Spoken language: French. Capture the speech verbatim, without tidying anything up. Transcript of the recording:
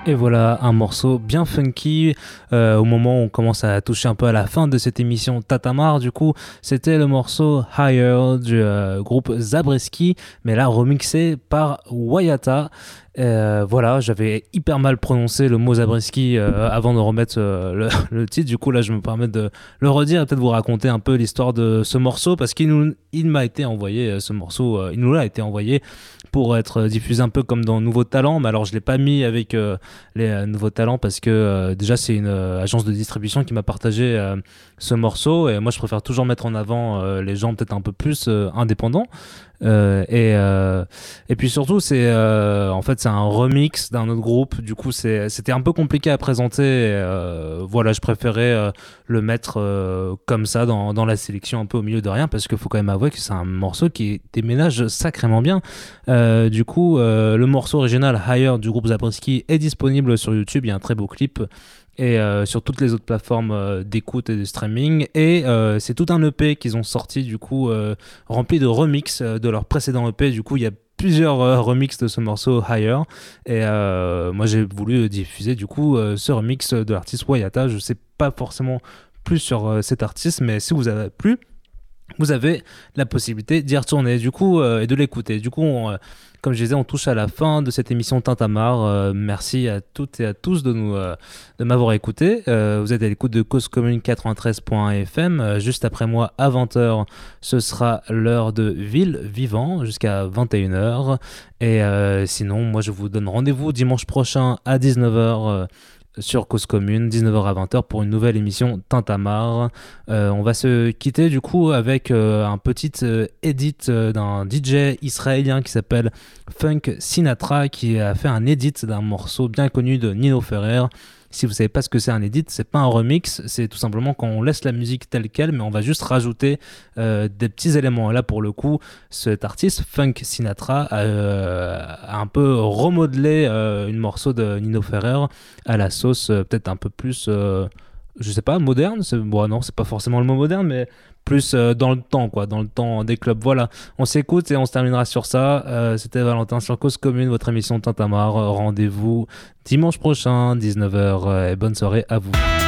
Et voilà un morceau bien funky euh, au moment où on commence à toucher un peu à la fin de cette émission Tatamar. Du coup, c'était le morceau Higher du euh, groupe Zabriskie, mais là remixé par Wayata. Euh, voilà, j'avais hyper mal prononcé le mot Zabriskie euh, avant de remettre euh, le, le titre. Du coup, là, je me permets de le redire et peut-être vous raconter un peu l'histoire de ce morceau parce qu'il nous, il m'a été envoyé, ce morceau, euh, il nous l'a été envoyé pour être diffusé un peu comme dans Nouveaux Talents. Mais alors, je l'ai pas mis avec euh, les euh, Nouveaux Talents parce que euh, déjà, c'est une euh, agence de distribution qui m'a partagé euh, ce morceau et moi, je préfère toujours mettre en avant euh, les gens peut-être un peu plus euh, indépendants. Euh, et, euh, et puis surtout c'est euh, en fait c'est un remix d'un autre groupe, du coup c'est, c'était un peu compliqué à présenter et, euh, voilà je préférais euh, le mettre euh, comme ça dans, dans la sélection un peu au milieu de rien parce qu'il faut quand même avouer que c'est un morceau qui déménage sacrément bien. Euh, du coup euh, le morceau original Higher du groupe Zabriskie est disponible sur YouTube, il y a un très beau clip et euh, sur toutes les autres plateformes euh, d'écoute et de streaming et euh, c'est tout un E P qu'ils ont sorti du coup euh, rempli de remix euh, de leur précédent E P. Du coup il y a plusieurs euh, remixes de ce morceau Higher et euh, moi j'ai voulu diffuser du coup euh, ce remix de l'artiste Wayata. Je sais pas forcément plus sur euh, cet artiste, mais si vous avez plu, vous avez la possibilité d'y retourner du coup euh, et de l'écouter. Du coup, on, euh, comme je disais, on touche à la fin de cette émission Tintamarre. Euh, merci à toutes et à tous de nous euh, de m'avoir écouté. Euh, vous êtes à l'écoute de Cause Commune quatre-vingt-treize point F M. Euh, juste après moi, à vingt heures, ce sera l'heure de Ville Vivant jusqu'à vingt et une heures. Et euh, sinon, moi, je vous donne rendez-vous dimanche prochain à dix-neuf heures. Euh, sur Cause Commune, dix-neuf heures à vingt heures pour une nouvelle émission Tintamarre. Euh, on va se quitter du coup avec euh, un petit euh, edit euh, d'un D J israélien qui s'appelle Funk Sinatra qui a fait un edit d'un morceau bien connu de Nino Ferrer. Si vous savez pas ce que c'est un edit, c'est pas un remix, c'est tout simplement quand on laisse la musique telle quelle, mais on va juste rajouter euh, des petits éléments. Et là, pour le coup, cet artiste, Funk Sinatra, euh, a un peu remodelé euh, une morceau de Nino Ferrer à la sauce, euh, peut-être un peu plus, euh, je sais pas, moderne. C'est, bon, non, c'est pas forcément le mot moderne, mais plus euh, dans le temps, quoi, dans le temps des clubs. Voilà, on s'écoute et on se terminera sur ça. Euh, c'était Valentin sur Cause Commune, votre émission Tintamarre. Rendez-vous dimanche prochain, dix-neuf heures, et bonne soirée à vous.